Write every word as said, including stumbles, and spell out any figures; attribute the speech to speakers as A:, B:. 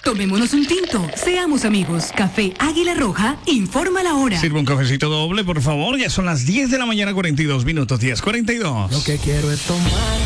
A: Tomémonos un tinto. Seamos amigos. Café Águila Roja informa la hora.
B: Sirve un cafecito doble, por favor. Ya son las diez de la mañana, cuarenta y dos minutos. diez cuarenta y dos.
C: Lo que quiero es tomar.